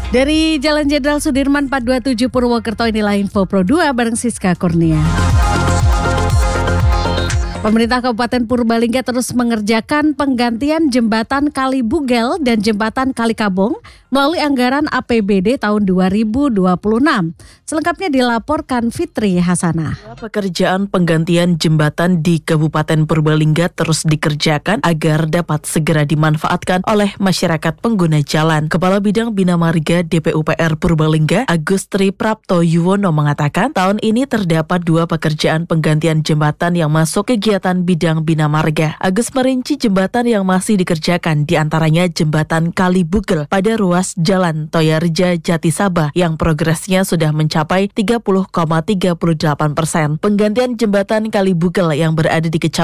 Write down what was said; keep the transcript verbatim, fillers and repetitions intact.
Dari Jalan Jenderal Sudirman empat dua tujuh Purwokerto, inilah Info Pro dua bareng Siska Kurnia. Pemerintah Kabupaten Purbalingga terus mengerjakan penggantian jembatan Kali Bugel dan jembatan Kali Kabong melalui anggaran A P B D tahun dua ribu dua puluh enam. Selengkapnya dilaporkan Fitri Hasanah. Pekerjaan penggantian jembatan di Kabupaten Purbalingga terus dikerjakan agar dapat segera dimanfaatkan oleh masyarakat pengguna jalan. Kepala Bidang Bina Marga D P U P R Purbalingga, Agustri Prapto Yuwono mengatakan, tahun ini terdapat dua pekerjaan penggantian jembatan yang masuk kegiatan bidang Bina Marga. Agus merinci jembatan yang masih dikerjakan, diantaranya jembatan Kali Bugel pada ruas Jalan Toyareja Jatisabah yang progresnya sudah mencapai tiga puluh koma tiga delapan persen. Penggantian jembatan Kali Bugel yang berada di Kecamatan